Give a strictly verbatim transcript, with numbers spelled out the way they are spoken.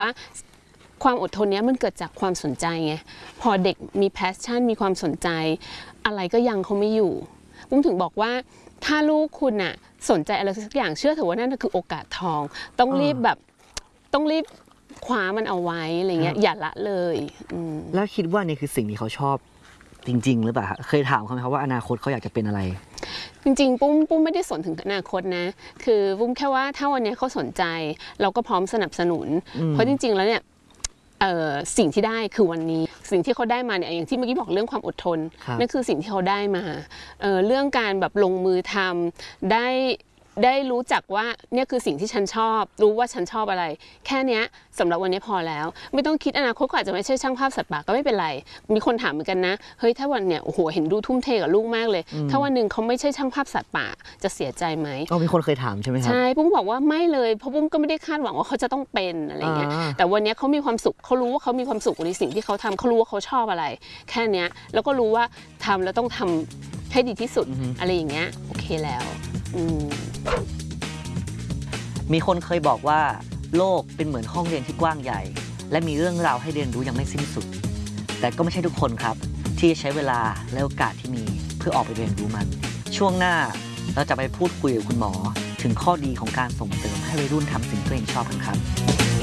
ว่าความอดทนนี้มันเกิดจากความสนใจไงพอเด็กมีแพชชั่นมีความสนใจอะไรก็ยังเขาไม่อยู่ปุ้มถึงบอกว่าถ้าลูกคุณน่ะสนใจอะไรสักอย่างเชื่อเถอะว่านั่นคือโอกาสทองต้องรีบแบบต้องรีบคว้ามันเอาไว้อะไรเงี้ยอย่าละเลยแล้วคิดว่านี่คือสิ่งที่เขาชอบจริงๆหรือเปล่าเคยถามเขาไหมครับว่าอนาคตเขาอยากจะเป็นอะไรจริงๆปุ้มปุ้มไม่ได้สนถึงอนาคตนะคือปุ้มแค่ว่าถ้าวันนี้เขาสนใจเราก็พร้อมสนับสนุนเพราะจริงๆแล้วเนี่ยสิ่งที่ได้คือวันนี้สิ่งที่เขาได้มาเนี่ยอย่างที่เมื่อกี้บอกเรื่องความอดทนนั่นคือสิ่งที่เขาได้มา เ, เรื่องการแบบลงมือทำได้ได้รู้จักว่าเนี่ยคือสิ่งที่ฉันชอบรู้ว่าฉันชอบอะไรแค่นี้สำหรับวันนี้พอแล้วไม่ต้องคิดอนาคตก็อาจจะไม่ใช่ช่างภาพสัตว์ป่าก็ไม่เป็นไรมีคนถามเหมือนกันนะเฮ้ยถ้าวันเนี่ยโอ้โหเห็นดูทุ่มเทกับลูกมากเลยถ้าวันหนึ่งเขาไม่ใช่ช่างภาพสัตว์ป่าจะเสียใจไหมก็มีคนเคยถามใช่ไหมครับใช่ปุ้มบอกว่าไม่เลยเพราะปุ้มก็ไม่ได้คาดหวังว่าเขาจะต้องเป็นอะไรเงี้ยแต่วันนี้เขามีความสุขเขารู้ว่าเขามีความสุขในสิ่งที่เขาทำเขารู้ว่าเขาชอบอะไรแค่นี้แล้วก็รู้ว่าทำแล้วต้องทำให้ดีที่สุดอะไรอย่างเงี้ยโอเคแล้วมีคนเคยบอกว่าโลกเป็นเหมือนห้องเรียนที่กว้างใหญ่และมีเรื่องราวให้เรียนรู้ยังไม่สิ้นสุดแต่ก็ไม่ใช่ทุกคนครับที่ใช้เวลาและโอกาสที่มีเพื่อออกไปเรียนรู้มันช่วงหน้าเราจะไปพูดคุยกับคุณหมอถึงข้อดีของการส่งเสริมให้วัยรุ่นทำสิ่งที่ตัวเองชอบกันครับ